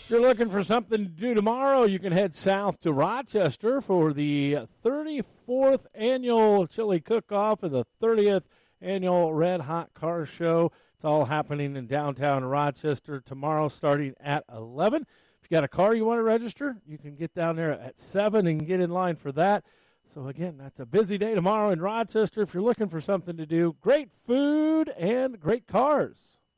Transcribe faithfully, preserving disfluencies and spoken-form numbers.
If you're looking for something to do tomorrow, you can head south to Rochester for the thirty-fourth annual Chili Cook-Off and the thirtieth annual Red Hot Car Show. It's all happening in downtown Rochester tomorrow starting at eleven. If you got a car you want to register, you can get down there at seven and get in line for that. So, again, that's a busy day tomorrow in Rochester if you're looking for something to do. Great food and great cars.